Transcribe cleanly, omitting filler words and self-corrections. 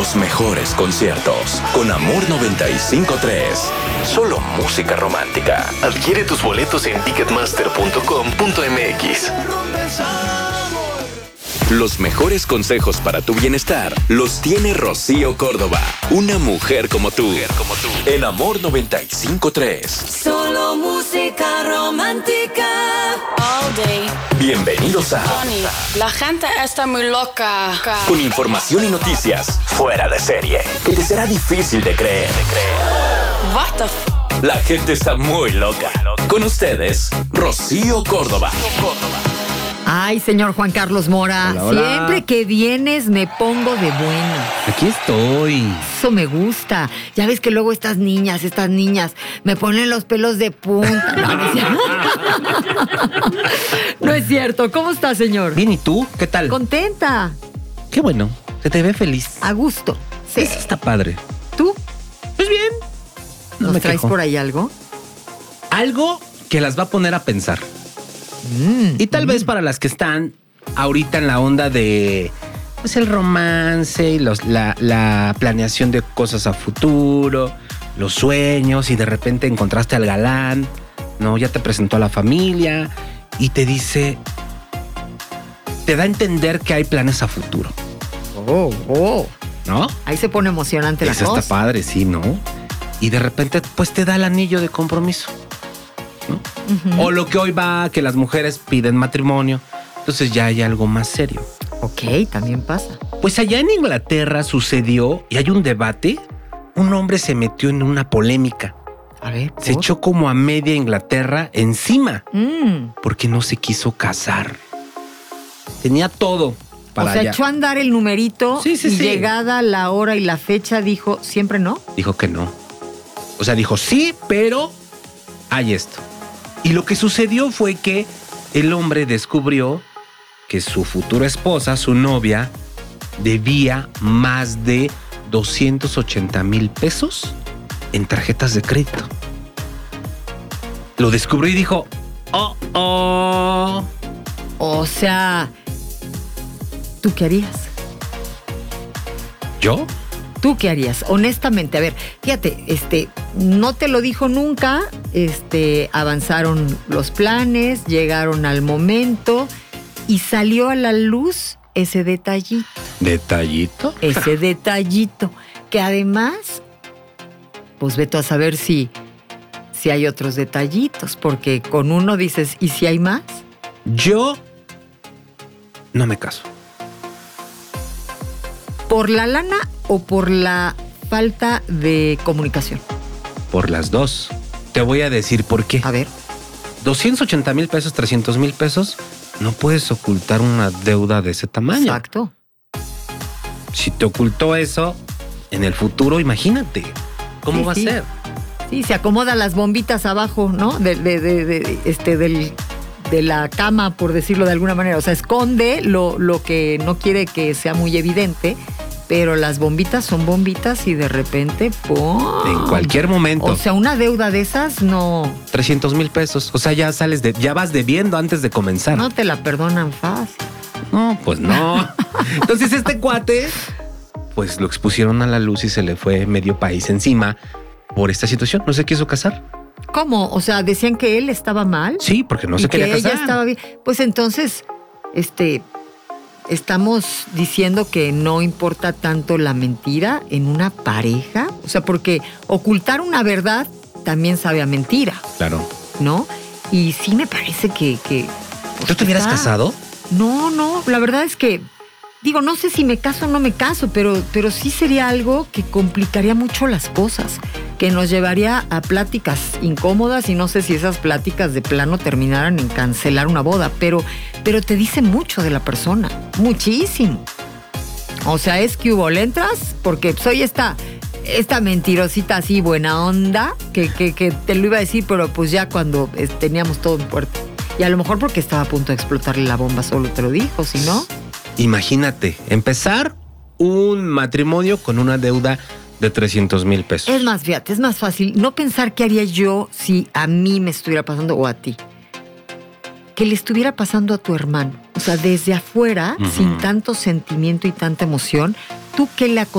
Los mejores conciertos con Amor 95.3. Solo música romántica. Adquiere tus boletos en ticketmaster.com.mx. Los mejores consejos para tu bienestar los tiene Rocío Córdoba. Una mujer como tú. En Amor 95.3. Solo música romántica. All day. Bienvenidos a Tony, la gente está muy loca. Con información y noticias fuera de serie que te será difícil de creer. What the f... La gente está muy loca. Con ustedes, Rocío Córdoba. Ay, señor Juan Carlos Mora, Hola, hola. siempre que vienes me pongo de buenas. Aquí estoy. Eso me gusta. Ya ves que luego estas niñas me ponen los pelos de punta. No es cierto. No es cierto. ¿Cómo está, señor? Bien, ¿y tú? ¿Qué tal? Contenta. Qué bueno. Se te ve feliz. A gusto. Sí. Eso está padre. ¿Tú? Pues bien. No ¿Nos me traes quejo. por ahí algo? Algo que las va a poner a pensar. Y tal vez para las que están ahorita en la onda de pues el romance y la planeación de cosas a futuro, los sueños, y de repente encontraste al galán, ¿no? Ya te presentó a la familia y te dice, te da a entender que hay planes a futuro, Oh. ¿no? Ahí se pone emocionante la Eso cosa. está padre, sí, ¿no? Y de repente pues te da el anillo de compromiso, ¿no? Ujú. O lo que hoy va, que las mujeres piden matrimonio. Entonces ya hay algo más serio. Ok, también pasa. Pues allá en Inglaterra sucedió, y hay un debate, un hombre se metió en una polémica. A ver. Se echó como a media Inglaterra encima porque no se quiso casar. Tenía todo para o sea, allá. echó a andar el numerito Sí, sí, y sí. llegada la hora y la fecha dijo, ¿siempre no? Dijo que no. O sea, dijo sí, pero hay esto. Y lo que sucedió fue que el hombre descubrió que su futura esposa, su novia, debía más de 280,000 pesos en tarjetas de crédito. Lo descubrió y dijo, oh. O sea, ¿tú qué harías? ¿Yo? ¿Tú qué harías? Honestamente, a ver, fíjate, no te lo dijo nunca, avanzaron los planes, llegaron al momento y salió a la luz ese detallito. ¿Detallito? Ese detallito, que además, pues vete a saber si hay otros detallitos, porque con uno dices, ¿y si hay más? Yo no me caso. ¿Por la lana o por la falta de comunicación? Por las dos. Te voy a decir por qué. A ver. 280,000 pesos, 300,000 pesos, no puedes ocultar una deuda de ese tamaño. Exacto. Si te ocultó eso, en el futuro, imagínate, ¿cómo Sí, va sí. a ser? Sí, se acomoda las bombitas abajo, ¿no? De la cama, por decirlo de alguna manera. O sea, esconde lo que no quiere que sea muy evidente, pero las bombitas son bombitas y de repente, ¡pum! En cualquier momento. O sea, una deuda de esas no 300,000 pesos. O sea, ya vas debiendo antes de comenzar. te la perdonan fácil. No, pues no. Entonces este cuate, pues lo expusieron a la luz y se le fue medio país encima por esta situación. No se quiso casar. ¿Cómo? O sea, decían que él estaba mal. Sí, porque no y se que quería casar. ella estaba bien. Pues entonces, estamos diciendo que no importa tanto la mentira en una pareja. O sea, porque ocultar una verdad también sabe a mentira, Claro. ¿no? Y sí me parece que pues, ¿Tú te hubieras está- casado? No, la verdad es que, digo, no sé si me caso o no me caso, pero sí sería algo que complicaría mucho las cosas, que nos llevaría a pláticas incómodas y no sé si esas pláticas de plano terminaran en cancelar una boda, pero te dice mucho de la persona, muchísimo. O sea, es que hubo, le entras porque soy esta mentirosita así buena onda, que te lo iba a decir, pero pues ya cuando teníamos todo en puerta. Y a lo mejor porque estaba a punto de explotarle la bomba, solo te lo dijo, si no. Imagínate, empezar un matrimonio con una deuda de 300,000 pesos. Es más, fíjate, es más fácil no pensar qué haría yo si a mí me estuviera pasando o a ti. Que le estuviera pasando a tu hermano. O sea, desde afuera, sin tanto sentimiento y tanta emoción, ¿tú qué le